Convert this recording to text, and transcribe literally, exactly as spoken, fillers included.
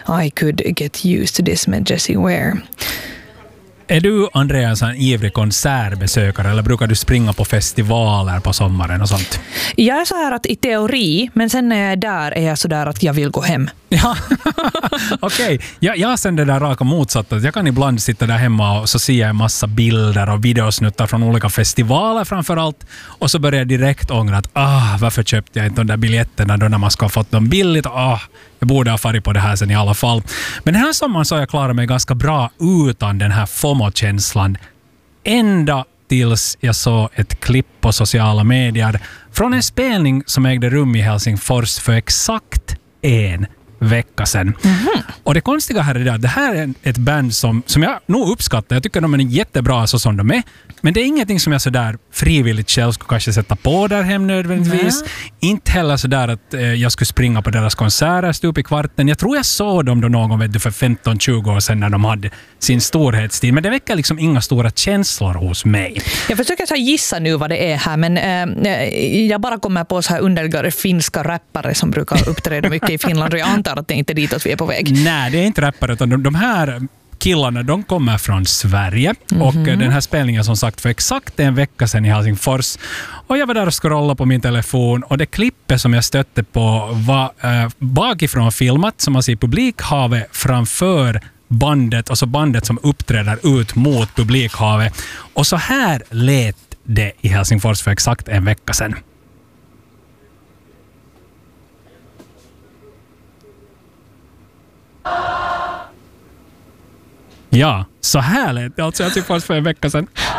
I could get used to this med Jessie Ware. Är du, Andreas, en ivrig konsertbesökare eller brukar du springa på festivaler på sommaren och sånt? Jag är så här att i teori, men sen när jag är där är jag så där att jag vill gå hem. Ja, okej. Okay. Jag, jag sen det där raka motsatta. Jag kan ibland sitta där hemma och så ser jag en massa bilder och videosnuttar från olika festivaler framförallt. Och så börjar jag direkt ångra att ah, varför köpte jag inte de där biljetterna då när man ska ha fått dem billigt? Ah, jag borde ha farit på det här sen i alla fall. Men den här sommaren så har jag klarat mig ganska bra utan den här FOMO-känslan. Ända tills jag såg ett klipp på sociala medier från en spelning som ägde rum i Helsingfors för exakt en vecka sedan. Mm-hmm. Och det konstiga här är det att det här är ett band som, som jag nog uppskattar. Jag tycker de är jättebra så som de är. Men det är ingenting som jag så där frivilligt själv skulle kanske sätta på där hem nödvändigtvis. Mm. Inte heller så där att eh, jag skulle springa på deras konserter stup i kvarten. Jag tror jag såg dem då någon vet du, för femton tjugo år sedan när de hade sin storhetstid. Men det väcker liksom inga stora känslor hos mig. Jag försöker så gissa nu vad det är här, men eh, jag bara kommer på så här underliga finska rappare som brukar uppträda mycket i Finland, och jag antar att det inte är ditåt vi är på väg. Nej, det är inte rappare, utan de, de här killarna, de kommer från Sverige. Mm-hmm. Och den här spelningen som sagt för exakt en vecka sedan i Helsingfors. Och jag var där och scrollade på min telefon och det klippet som jag stötte på var äh, bakifrån filmat som man ser publikhavet framför bandet och så bandet som uppträder ut mot publikhavet. Och så här lät det i Helsingfors för exakt en vecka sedan. Ja, så här lät det alltså jag tycker för en vecka sedan.